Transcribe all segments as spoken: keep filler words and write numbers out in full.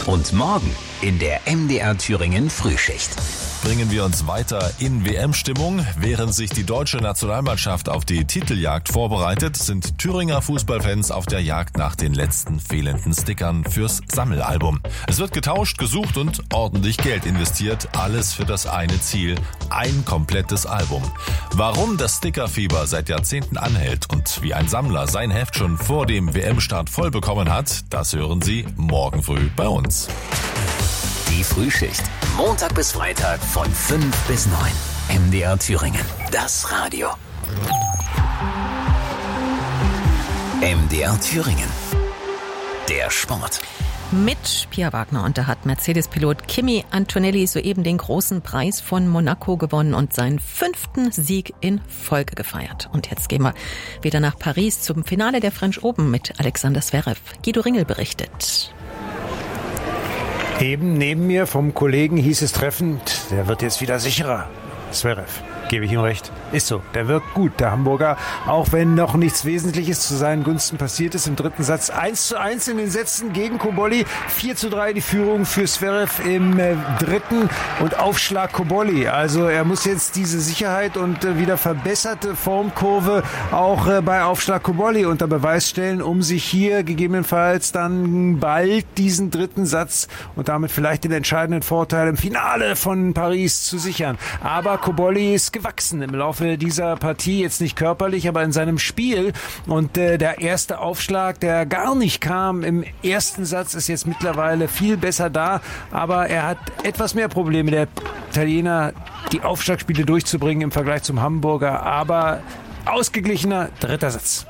Und morgen in der M D R Thüringen Frühschicht. Bringen wir uns weiter in W M-Stimmung. Während sich die deutsche Nationalmannschaft auf die Titeljagd vorbereitet, sind Thüringer Fußballfans auf der Jagd nach den letzten fehlenden Stickern fürs Sammelalbum. Es wird getauscht, gesucht und ordentlich Geld investiert. Alles für das eine Ziel: ein komplettes Album. Warum das Stickerfieber seit Jahrzehnten anhält und wie ein Sammler sein Heft schon vor dem W M-Start voll bekommen hat, das hören Sie morgen früh bei uns. Die Frühschicht. Montag bis Freitag von fünf bis neun. M D R Thüringen. Das Radio. M D R Thüringen. Der Sport. Mit Pia Wagner, und da hat Mercedes-Pilot Kimi Antonelli soeben den großen Preis von Monaco gewonnen und seinen fünften Sieg in Folge gefeiert. Und jetzt gehen wir wieder nach Paris zum Finale der French Open mit Alexander Zverev. Guido Ringel berichtet. Eben neben mir vom Kollegen hieß es treffend, der wird jetzt wieder sicherer. Zverev, gebe ich ihm recht. Ist so, der wirkt gut, der Hamburger. Auch wenn noch nichts Wesentliches zu seinen Gunsten passiert ist im dritten Satz. eins zu eins in den Sätzen gegen Cobolli. vier zu drei die Führung für Zverev im äh, dritten und Aufschlag Cobolli. Also er muss jetzt diese Sicherheit und äh, wieder verbesserte Formkurve auch äh, bei Aufschlag Cobolli unter Beweis stellen, um sich hier gegebenenfalls dann bald diesen dritten Satz und damit vielleicht den entscheidenden Vorteil im Finale von Paris zu sichern. Aber Cobolli ist gewachsen im Laufe dieser Partie, jetzt nicht körperlich, aber in seinem Spiel. Und äh, der erste Aufschlag, der gar nicht kam im ersten Satz, ist jetzt mittlerweile viel besser da. Aber er hat etwas mehr Probleme, der Italiener, die Aufschlagspiele durchzubringen im Vergleich zum Hamburger. Aber ausgeglichener dritter Satz.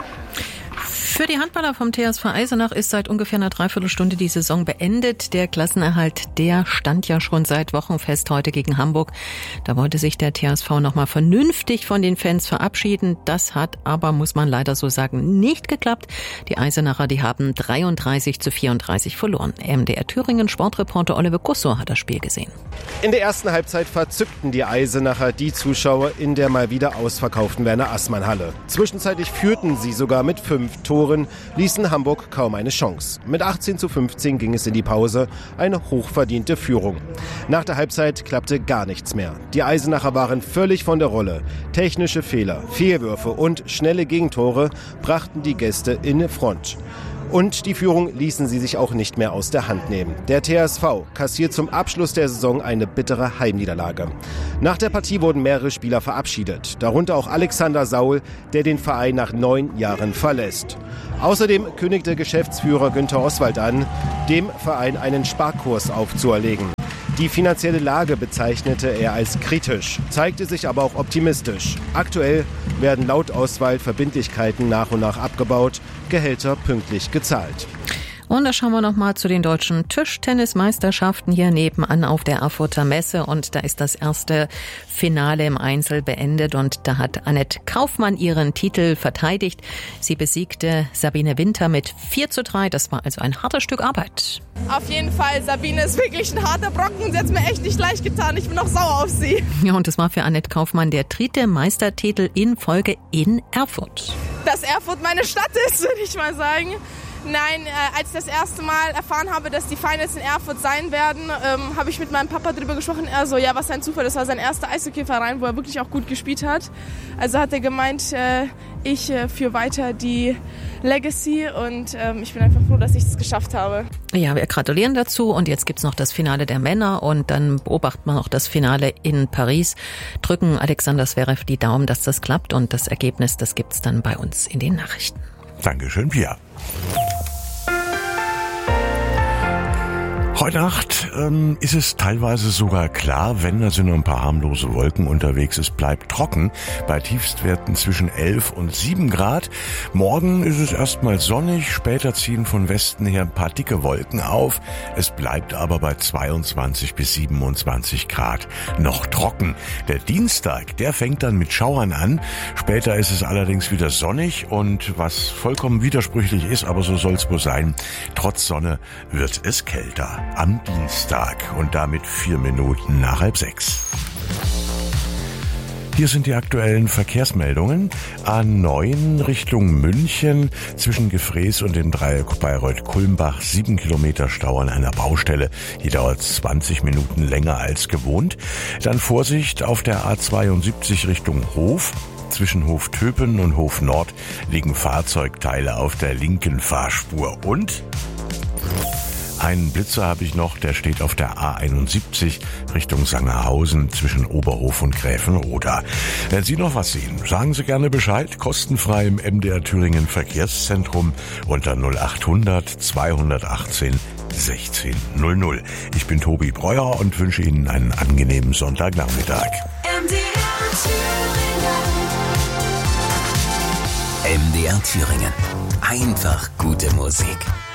Für die Handballer vom T S V Eisenach ist seit ungefähr einer Dreiviertelstunde die Saison beendet. Der Klassenerhalt, der stand ja schon seit Wochen fest heute gegen Hamburg. Da wollte sich der T S V nochmal vernünftig von den Fans verabschieden. Das hat aber, muss man leider so sagen, nicht geklappt. Die Eisenacher, die haben dreiunddreißig zu vierunddreißig verloren. M D R Thüringen Sportreporter Oliver Gusso hat das Spiel gesehen. In der ersten Halbzeit verzückten die Eisenacher die Zuschauer in der mal wieder ausverkauften Werner-Assmann-Halle. Zwischenzeitlich führten sie sogar mit fünf Toren, ließen Hamburg kaum eine Chance. Mit achtzehn zu fünfzehn ging es in die Pause, eine hochverdiente Führung. Nach der Halbzeit klappte gar nichts mehr. Die Eisenacher waren völlig von der Rolle. Technische Fehler, Fehlwürfe und schnelle Gegentore brachten die Gäste in Front. Und die Führung ließen sie sich auch nicht mehr aus der Hand nehmen. Der T S V kassiert zum Abschluss der Saison eine bittere Heimniederlage. Nach der Partie wurden mehrere Spieler verabschiedet, darunter auch Alexander Saul, der den Verein nach neun Jahren verlässt. Außerdem kündigte Geschäftsführer Günther Oswald an, dem Verein einen Sparkurs aufzuerlegen. Die finanzielle Lage bezeichnete er als kritisch, zeigte sich aber auch optimistisch. Aktuell werden laut Oswald Verbindlichkeiten nach und nach abgebaut, Gehälter pünktlich gezahlt. Und da schauen wir noch mal zu den deutschen Tischtennismeisterschaften hier nebenan auf der Erfurter Messe. Und da ist das erste Finale im Einzel beendet. Und da hat Annette Kaufmann ihren Titel verteidigt. Sie besiegte Sabine Winter mit vier zu drei. Das war also ein hartes Stück Arbeit. Auf jeden Fall, Sabine ist wirklich ein harter Brocken. Sie hat es mir echt nicht leicht getan. Ich bin noch sauer auf sie. Ja, und das war für Annette Kaufmann der dritte Meistertitel in Folge in Erfurt. Dass Erfurt meine Stadt ist, würde ich mal sagen. Nein, äh, als ich das erste Mal erfahren habe, dass die Finals in Erfurt sein werden, ähm, habe ich mit meinem Papa drüber gesprochen. Er so, ja, was ein Zufall, das war sein erster Eishockey-Verein, wo er wirklich auch gut gespielt hat. Also hat er gemeint, äh, ich äh, führe weiter die Legacy und ähm, ich bin einfach froh, dass ich es geschafft habe. Ja, wir gratulieren dazu und jetzt gibt's noch das Finale der Männer und dann beobachtet man noch das Finale in Paris. Drücken Alexander Zverev die Daumen, dass das klappt und das Ergebnis, das gibt's dann bei uns in den Nachrichten. Dankeschön, Pia. Heute Nacht ähm, ist es teilweise sogar klar, wenn da sind noch ein paar harmlose Wolken unterwegs, es bleibt trocken bei Tiefstwerten zwischen elf und sieben Grad. Morgen ist es erstmal sonnig, später ziehen von Westen her ein paar dicke Wolken auf. Es bleibt aber bei zweiundzwanzig bis siebenundzwanzig Grad noch trocken. Der Dienstag, der fängt dann mit Schauern an. Später ist es allerdings wieder sonnig und was vollkommen widersprüchlich ist, aber so soll es wohl sein, trotz Sonne wird es kälter. Am Dienstag und damit vier Minuten nach halb sechs. Hier sind die aktuellen Verkehrsmeldungen. A neun Richtung München zwischen Gefrees und dem Dreieck Bayreuth-Kulmbach. Sieben Kilometer Stau an einer Baustelle. Hier dauert es zwanzig Minuten länger als gewohnt. Dann Vorsicht auf der A zweiundsiebzig Richtung Hof. Zwischen Hof Töpen und Hof Nord liegen Fahrzeugteile auf der linken Fahrspur. Und einen Blitzer habe ich noch, der steht auf der A einundsiebzig Richtung Sangerhausen zwischen Oberhof und Gräfenroda. Wenn Sie noch was sehen, sagen Sie gerne Bescheid. Kostenfrei im M D R Thüringen Verkehrszentrum unter null achthundert zweihundertachtzehn sechzehn null null. Ich bin Tobi Breuer und wünsche Ihnen einen angenehmen Sonntagnachmittag. M D R Thüringen. M D R Thüringen. Einfach gute Musik.